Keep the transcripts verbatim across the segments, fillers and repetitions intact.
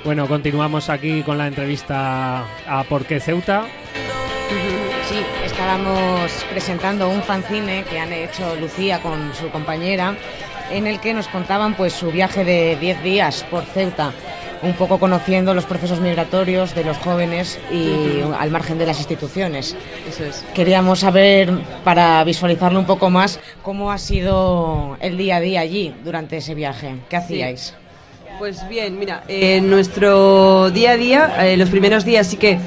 Bueno, continuamos aquí con la entrevista a ¿Por qué Ceuta? Sí, estábamos presentando un fanzine que han hecho Lucía con su compañera, en el que nos contaban pues su viaje de diez días por Ceuta, un poco conociendo los procesos migratorios de los jóvenes y uh-huh. al margen de las instituciones. Eso es. Queríamos saber, para visualizarlo un poco más, cómo ha sido el día a día allí durante ese viaje. ¿Qué hacíais? Sí. Pues bien, mira, eh, nuestro día a día, eh, los primeros días sí que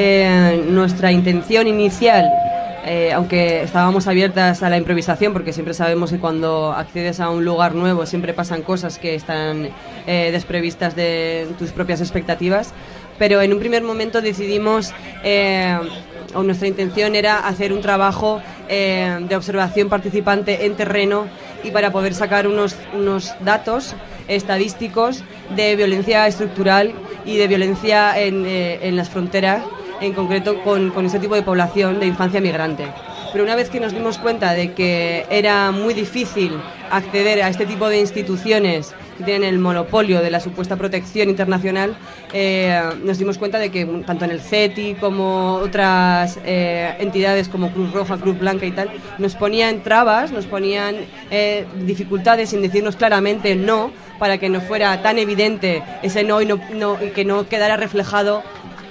eh, nuestra intención inicial, eh, aunque estábamos abiertas a la improvisación, porque siempre sabemos que cuando accedes a un lugar nuevo siempre pasan cosas que están eh, desprevistas de tus propias expectativas, pero en un primer momento decidimos, eh, o nuestra intención era hacer un trabajo eh, de observación participante en terreno y para poder sacar unos, unos datos estadísticos de violencia estructural y de violencia en, eh, en las fronteras, en concreto con, con ese tipo de población de infancia migrante. Pero una vez que nos dimos cuenta de que era muy difícil acceder a este tipo de instituciones que tienen el monopolio de la supuesta protección internacional, eh, nos dimos cuenta de que tanto en el C E T I como otras eh, entidades como Cruz Roja, Cruz Blanca y tal, nos ponían trabas, nos ponían eh, dificultades sin decirnos claramente no, para que no fuera tan evidente ese no y, no, no, y que no quedara reflejado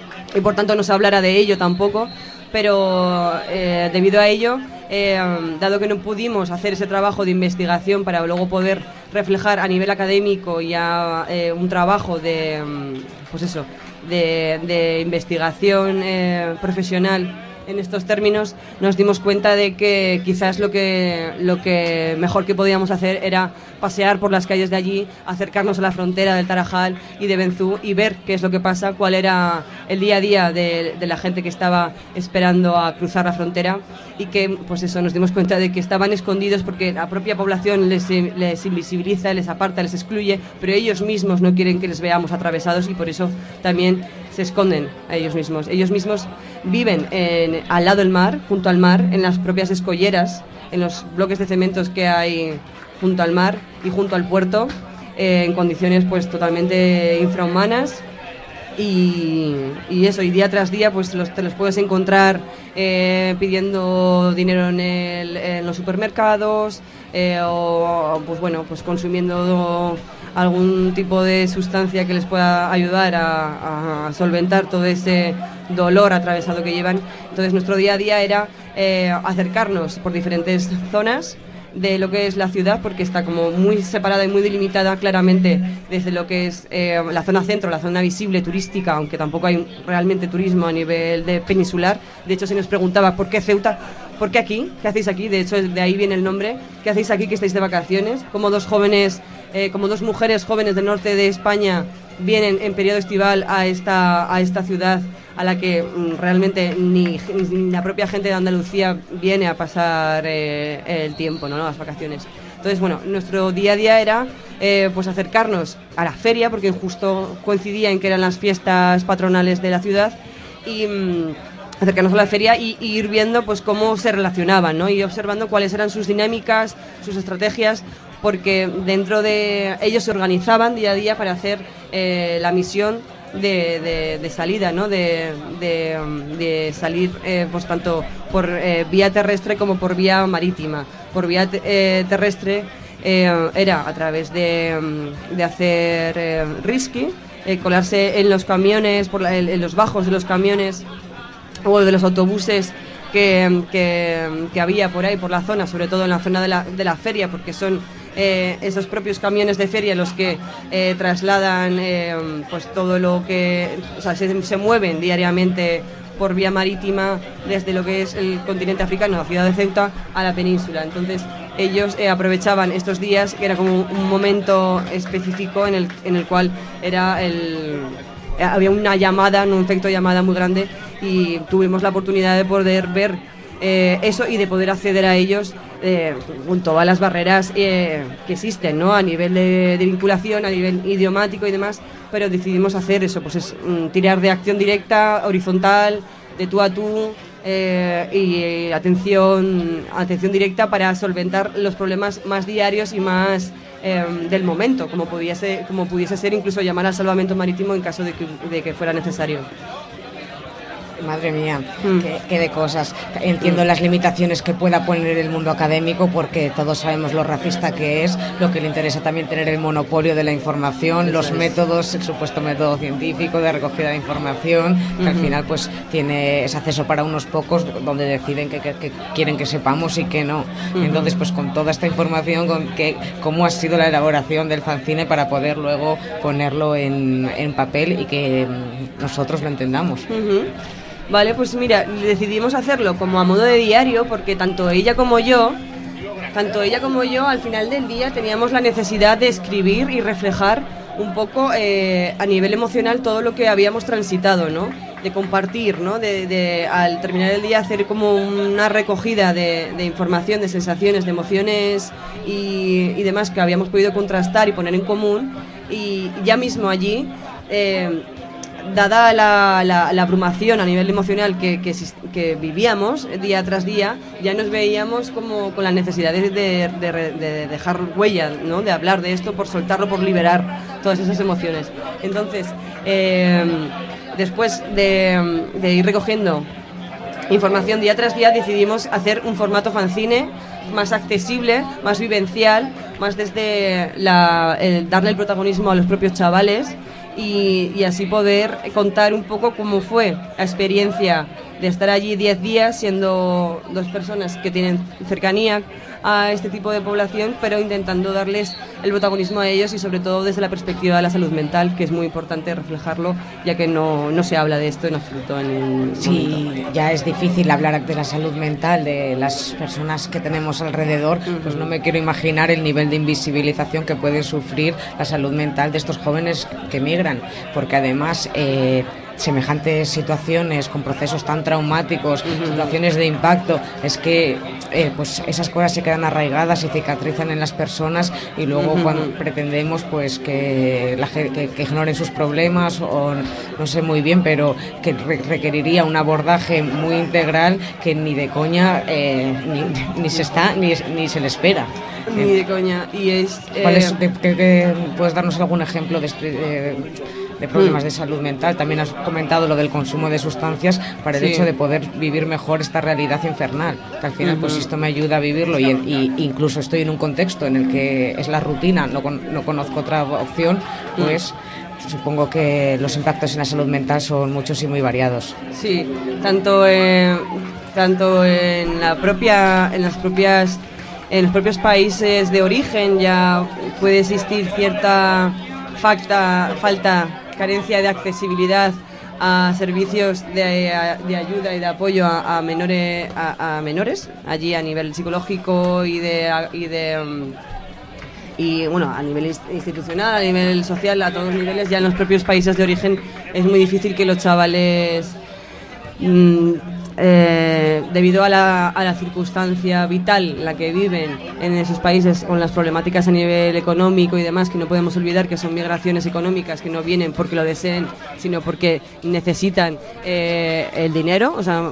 y por tanto no se hablara de ello tampoco. Pero eh, debido a ello, eh, dado que no pudimos hacer ese trabajo de investigación para luego poder reflejar a nivel académico ya eh, un trabajo de, pues eso, de, de investigación eh, profesional en estos términos, nos dimos cuenta de que quizás lo que, lo que mejor que podíamos hacer era pasear por las calles de allí, acercarnos a la frontera del Tarajal y de Benzú y ver qué es lo que pasa, cuál era el día a día de, de la gente que estaba esperando a cruzar la frontera y que, pues eso, nos dimos cuenta de que estaban escondidos porque la propia población les, les invisibiliza, les aparta, les excluye, pero ellos mismos no quieren que les veamos atravesados y por eso también se esconden a ellos mismos. Ellos mismos viven en, al lado del mar, junto al mar, en las propias escolleras, en los bloques de cementos que hay junto al mar y junto al puerto, eh, en condiciones pues totalmente infrahumanas. Y, y eso, y día tras día pues los, te los puedes encontrar eh, pidiendo dinero en, el, en los supermercados eh, o pues bueno, pues consumiendo algún tipo de sustancia que les pueda ayudar a, a solventar todo ese dolor atravesado que llevan. Entonces nuestro día a día era eh, acercarnos por diferentes zonas de lo que es la ciudad, porque está como muy separada y muy delimitada claramente desde lo que es eh, la zona centro, la zona visible turística, aunque tampoco hay realmente turismo a nivel de peninsular. De hecho se nos preguntaba ¿por qué Ceuta? ¿Por qué aquí? ¿Qué hacéis aquí? De hecho de ahí viene el nombre. ¿Qué hacéis aquí que estáis de vacaciones? Como dos jóvenes, eh, como dos mujeres jóvenes del norte de España vienen en periodo estival a esta, a esta ciudad a la que mm, realmente ni, ni la propia gente de Andalucía viene a pasar eh, el tiempo, ¿no? Las vacaciones. Entonces, bueno, nuestro día a día era eh, pues acercarnos a la feria, porque justo coincidía en que eran las fiestas patronales de la ciudad, y mm, acercarnos a la feria y, y ir viendo pues cómo se relacionaban, ¿no? Y observando cuáles eran sus dinámicas, sus estrategias, porque dentro de ellos se organizaban día a día para hacer eh, la misión De, de, de salida, ¿no? De, de, de salir eh, pues tanto por eh, vía terrestre como por vía marítima. Por vía te, eh, terrestre eh, era a través de, de hacer eh, risky, eh, colarse en los camiones, por la, en, en los bajos de los camiones o de los autobuses que, que, que había por ahí, por la zona, sobre todo en la zona de la, de la feria, porque son Eh, esos propios camiones de feria los que eh, trasladan eh, pues todo lo que, o sea, se, se mueven diariamente por vía marítima desde lo que es el continente africano, la ciudad de Ceuta, a la península. Entonces ellos eh, aprovechaban estos días, que era como un momento específico en el, en el cual era el, había una llamada, un efecto llamada muy grande, y tuvimos la oportunidad de poder ver eh, eso y de poder acceder a ellos Eh, con todas las barreras eh, que existen, ¿no? A nivel de, de vinculación, a nivel idiomático y demás, pero decidimos hacer eso, pues es mm, tirar de acción directa, horizontal, de tú a tú, eh, y atención, atención directa para solventar los problemas más diarios y más eh, del momento, como pudiese, como pudiese ser incluso llamar al salvamento marítimo en caso de que, de que fuera necesario. Madre mía, mm. qué, qué de cosas. Entiendo mm. las limitaciones que pueda poner el mundo académico, porque todos sabemos lo racista que es, lo que le interesa también tener el monopolio de la información, Eso los es. métodos, el supuesto método científico de recogida de información, que mm-hmm. al final pues tiene ese acceso para unos pocos, donde deciden que, que, que quieren que sepamos y que no. Mm-hmm. Entonces, pues con toda esta información, con que, cómo ha sido la elaboración del fanzine para poder luego ponerlo en, en papel y que nosotros lo entendamos. Mm-hmm. Vale, pues mira, decidimos hacerlo como a modo de diario, porque tanto ella como yo, tanto ella como yo, al final del día teníamos la necesidad de escribir y reflejar un poco eh, a nivel emocional todo lo que habíamos transitado, ¿no? De compartir, ¿no? De, de al terminar el día hacer como una recogida de, de información, de sensaciones, de emociones y, y demás que habíamos podido contrastar y poner en común, y ya mismo allí... Eh, dada la, la, la abrumación a nivel emocional que, que, que vivíamos día tras día, ya nos veíamos como con la necesidad de, de, de, de dejar huella, ¿no? De hablar de esto, por soltarlo, por liberar todas esas emociones. Entonces, eh, después de, de ir recogiendo información día tras día, decidimos hacer un formato fanzine más accesible, más vivencial, más desde la, el darle el protagonismo a los propios chavales. Y, y así poder contar un poco cómo fue la experiencia de estar allí diez días siendo dos personas que tienen cercanía a este tipo de población, pero intentando darles el protagonismo a ellos y sobre todo desde la perspectiva de la salud mental, que es muy importante reflejarlo, ya que no, no se habla de esto en absoluto en el Sí, momento. Ya es difícil hablar de la salud mental de las personas que tenemos alrededor, uh-huh. pues no me quiero imaginar el nivel de invisibilización que puede sufrir la salud mental de estos jóvenes que migran, porque además... Eh, semejantes situaciones con procesos tan traumáticos, uh-huh. situaciones de impacto, es que eh, pues esas cosas se quedan arraigadas y cicatrizan en las personas, y luego uh-huh. cuando pretendemos pues que, la, que, que ignoren sus problemas o no sé muy bien, pero que re- requeriría un abordaje muy integral que ni de coña eh, ni, ni se está ni, ni se le espera. Ni de coña. Y es, eh... ¿Cuál es de, de, de, ¿Puedes darnos algún ejemplo de, de de problemas de salud mental? También has comentado lo del consumo de sustancias para el sí. hecho de poder vivir mejor esta realidad infernal, que al final uh-huh. pues esto me ayuda a vivirlo, y, y incluso estoy en un contexto en el que es la rutina, no, con, no conozco otra opción, pues uh-huh. supongo que los impactos en la salud mental son muchos y muy variados. Sí, tanto eh, tanto en la propia en las propias en los propios países de origen ya puede existir cierta falta falta carencia de accesibilidad a servicios de, de ayuda y de apoyo a, a menores a, a menores allí a nivel psicológico y de y de um, y bueno, a nivel institucional, a nivel social, a todos los niveles. Ya en los propios países de origen es muy difícil que los chavales mmm, Eh, debido a la, a la circunstancia vital en la que viven en esos países, con las problemáticas a nivel económico y demás, que no podemos olvidar que son migraciones económicas que no vienen porque lo deseen, sino porque necesitan eh, el dinero. O sea,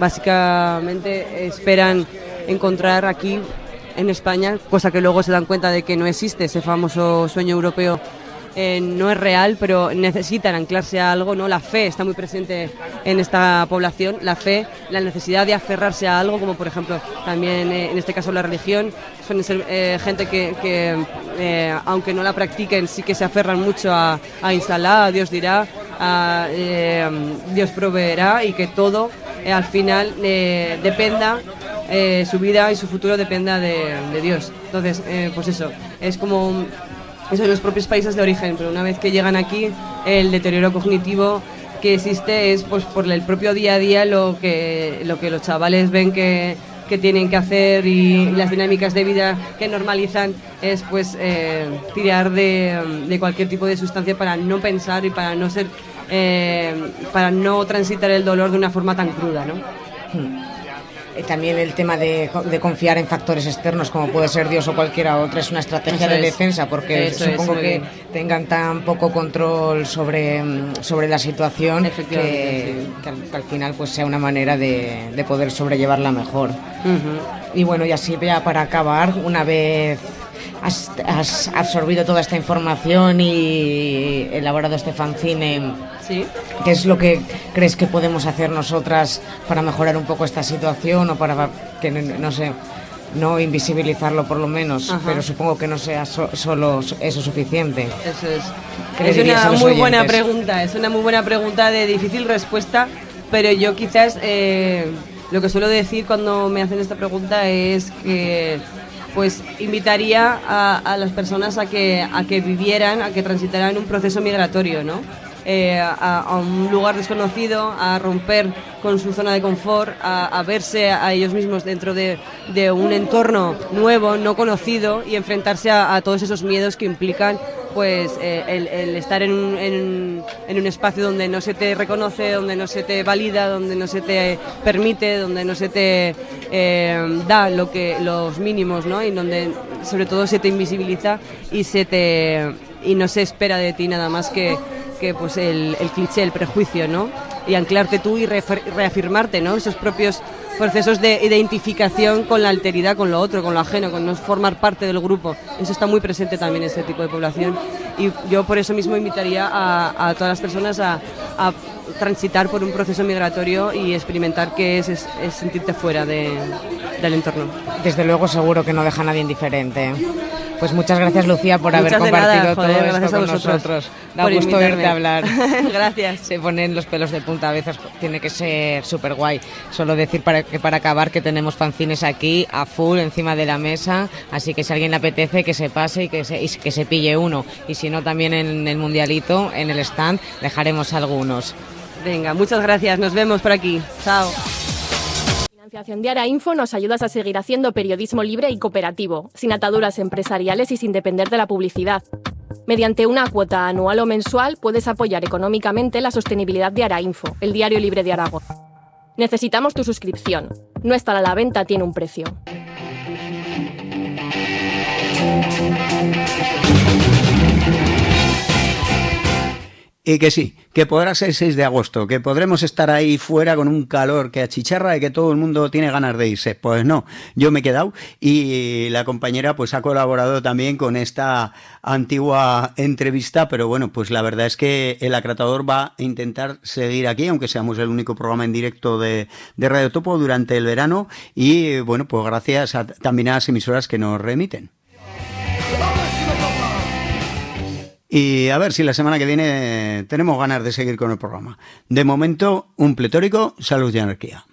básicamente esperan encontrar aquí en España, cosa que luego se dan cuenta de que no existe, ese famoso sueño europeo. Eh, no es real, pero necesitan anclarse a algo, ¿no? La fe está muy presente en esta población, la fe, la necesidad de aferrarse a algo, como por ejemplo también eh, en este caso la religión. Suelen ser eh, gente que, que eh, aunque no la practiquen, sí que se aferran mucho a, a Inshallah, a Dios dirá, a eh, Dios proveerá, y que todo eh, al final eh, dependa, eh, su vida y su futuro dependa de, de Dios. Entonces, eh, pues eso, es como... Un, eso en los propios países de origen, pero una vez que llegan aquí, el deterioro cognitivo que existe es pues por el propio día a día lo que lo que los chavales ven que, que tienen que hacer, y las dinámicas de vida que normalizan es pues eh, tirar de, de cualquier tipo de sustancia para no pensar y para no ser eh, para no transitar el dolor de una forma tan cruda, ¿no? Hmm. También el tema de, de confiar en factores externos, como puede ser Dios o cualquiera otra, es una estrategia Eso de es. defensa, porque Eso supongo es, que bien. tengan tan poco control sobre, sobre la situación que, sí. que, al, que al final pues sea una manera de, de poder sobrellevarla mejor. Uh-huh. Y bueno, y así ya para acabar, una vez has, has absorbido toda esta información y elaborado este fanzine. Sí. ¿Qué es lo que crees que podemos hacer nosotras para mejorar un poco esta situación o para que, no sé, no invisibilizarlo por lo menos? Ajá. Pero supongo que no sea so, solo eso suficiente. Eso es. Es una muy oyentes? buena pregunta, es una muy buena pregunta de difícil respuesta, pero yo quizás eh, lo que suelo decir cuando me hacen esta pregunta es que pues invitaría a, a las personas a que, a que vivieran, a que transitaran un proceso migratorio, ¿no? Eh, a, a un lugar desconocido, a romper con su zona de confort, a, a verse a ellos mismos dentro de, de un entorno nuevo, no conocido, y enfrentarse a, a todos esos miedos que implican pues eh, el, el estar en un, en, en un espacio donde no se te reconoce, donde no se te valida, donde no se te permite, donde no se te eh, da lo que los mínimos, ¿no? Y donde sobre todo se te invisibiliza y se te y no se espera de ti nada más que que pues el, el cliché, el prejuicio, ¿no? Y anclarte tú y refer, reafirmarte, ¿no? Esos propios procesos de identificación con la alteridad, con lo otro, con lo ajeno, con no formar parte del grupo. Eso está muy presente también en este tipo de población. Y yo por eso mismo invitaría a, a todas las personas a, a transitar por un proceso migratorio y experimentar qué es, es, es sentirte fuera de, del entorno. Desde luego seguro que no deja a nadie indiferente. Pues muchas gracias, Lucía, por muchas haber compartido nada, joder, todo esto con nosotros. Da gusto invitarme. Verte hablar. Gracias. Se ponen los pelos de punta, a veces tiene que ser súper guay. Solo decir para que para acabar que tenemos fanzines aquí a full encima de la mesa, así que si a alguien le apetece que se pase y que se, y que se pille uno. Y si no, también en el Mundialito, en el stand, dejaremos algunos. Venga, muchas gracias, nos vemos por aquí. Chao. La financiación de Arainfo nos ayudas a seguir haciendo periodismo libre y cooperativo, sin ataduras empresariales y sin depender de la publicidad. Mediante una cuota anual o mensual puedes apoyar económicamente la sostenibilidad de Arainfo, el diario libre de Aragón. Necesitamos tu suscripción. No estar a la venta tiene un precio. Y que sí, que podrá ser seis de agosto, que podremos estar ahí fuera con un calor que achicharra y que todo el mundo tiene ganas de irse. Pues no, yo me he quedado y la compañera pues ha colaborado también con esta antigua entrevista, pero bueno, pues la verdad es que el Acratador va a intentar seguir aquí, aunque seamos el único programa en directo de, de Radio Topo durante el verano y bueno, pues gracias a, también a las emisoras que nos remiten. Y a ver si la semana que viene tenemos ganas de seguir con el programa. De momento, un pletórico, salud y anarquía.